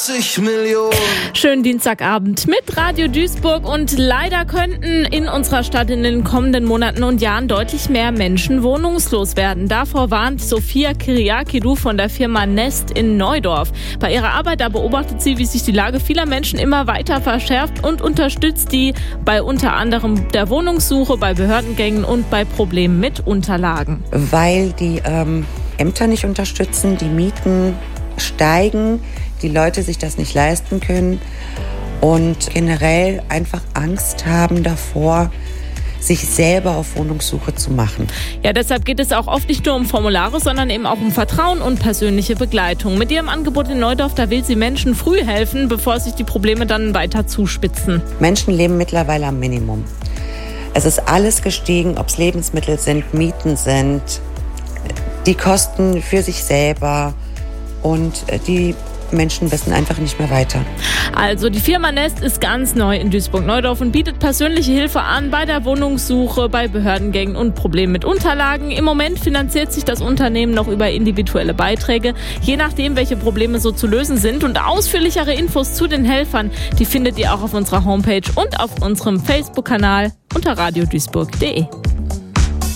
Millionen. Schönen Dienstagabend mit Radio Duisburg und leider könnten in unserer Stadt in den kommenden Monaten und Jahren deutlich mehr Menschen wohnungslos werden. Davor warnt Sophia Kyriakidou von der Firma Nest in Neudorf. Bei ihrer Arbeit da beobachtet sie, wie sich die Lage vieler Menschen immer weiter verschärft und unterstützt die bei unter anderem der Wohnungssuche, bei Behördengängen und bei Problemen mit Unterlagen. Weil die Ämter nicht unterstützen, die Mieten steigen, die Leute sich das nicht leisten können und generell einfach Angst haben davor, sich selber auf Wohnungssuche zu machen. Ja, deshalb geht es auch oft nicht nur um Formulare, sondern eben auch um Vertrauen und persönliche Begleitung. Mit ihrem Angebot in Neudorf, da will sie Menschen früh helfen, bevor sich die Probleme dann weiter zuspitzen. Menschen leben mittlerweile am Minimum. Es ist alles gestiegen, ob es Lebensmittel sind, Mieten sind, die Kosten für sich selber und die Menschen wissen einfach nicht mehr weiter. Also die Firma Nest ist ganz neu in Duisburg-Neudorf und bietet persönliche Hilfe an bei der Wohnungssuche, bei Behördengängen und Problemen mit Unterlagen. Im Moment finanziert sich das Unternehmen noch über individuelle Beiträge, je nachdem, welche Probleme so zu lösen sind. Und ausführlichere Infos zu den Helfern, die findet ihr auch auf unserer Homepage und auf unserem Facebook-Kanal unter radioduisburg.de.